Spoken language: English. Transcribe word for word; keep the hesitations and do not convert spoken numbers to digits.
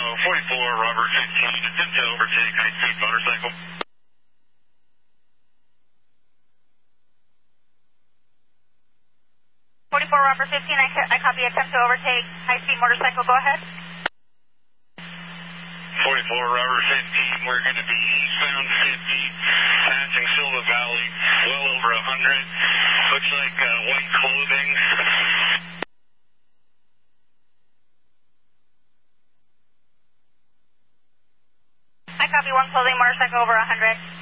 forty-four, Robert fifteen, attempt to overtake high-speed motorcycle. forty-four, Robert fifteen, I, I copy attempt to overtake high-speed motorcycle, go ahead. forty-four, Robert fifteen, we're going to be eastbound fifty, passing Silva Valley, well over one hundred. Looks like uh, white clothing. I copy one clothing, motorcycle over one hundred.